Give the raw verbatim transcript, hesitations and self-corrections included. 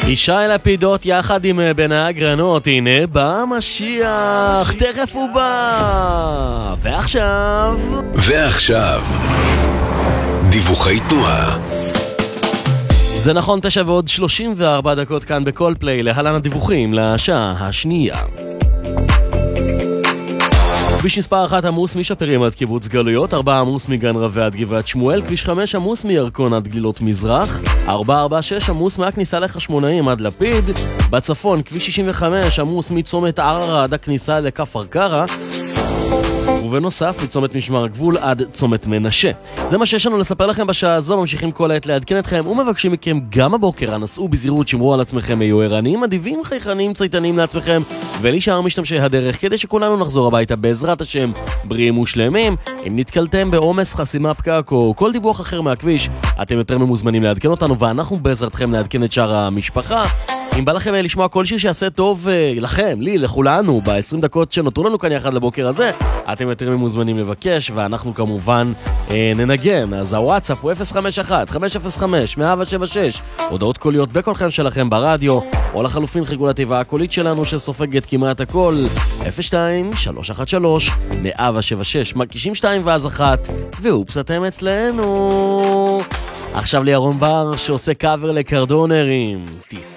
ישי לפידות יחד עם בן האגרנות, הנה בא משיח, תכף הוא בא. ועכשיו ועכשיו דיווחי תנועה. זה נכון, תשע ועוד שלושים וארבע דקות כאן בכל פליי, להלן הדיווחים לשעה השנייה. כביש מספר אחת עמוס משפרים עד קיבוץ גלויות, ארבע עמוס מגן רבי עד גבעת שמואל, כביש חמש עמוס מירקון עד גלילות מזרח, ארבע ארבע שש עמוס מהכניסה לחשמונאים עד לפיד, בצפון כביש שישים וחמש עמוס מצומת ערערה עד הכניסה לכפר קרע, ובנוסף מצומת משמר הגבול עד צומת מנשה. זה מה שיש לנו לספר לכם בשעה הזו, ממשיכים כל העת לעדכן אתכם ומבקשים מכם גם הבוקר, הנסעו בזהירות, שמרו על עצמכם, היו ערניים, אדיבים, חייכנים, צייתנים לעצמכם ולשאר משתמשי הדרך, כדי שכולנו נחזור הביתה בעזרת השם בריאים ושלמים. אם נתקלתם בעומס, חסימה, פקק או כל דיווח אחר מהכביש, אתם יותר ממוזמנים לעדכן אותנו ואנחנו בעזרתכם לעדכן את שאר המשפחה. אם בא לכם לשמוע כל שיר שיעשה טוב לכם, לי, לכולנו, ב-עשרים דקות שנותרו לנו כאן יחד לבוקר הזה, אתם יותר ממוזמנים לבקש, ואנחנו כמובן אה, ננגן. אז הוואטסאפ הוא אפס חמש אחת חמש אפס חמש מאה שבע שש, הודעות קוליות בקולכם שלכם ברדיו, או לחלופין חיגול התיבה הקולית שלנו שסופגת כמעט הכל, אפס שתיים שלוש אחת שלוש מאה שבע שש, מקישים שתיים ואז אחת, ואופס אתם אצלנו. עכשיו לירון בר שעושה קאבר לקרדונרים, טיס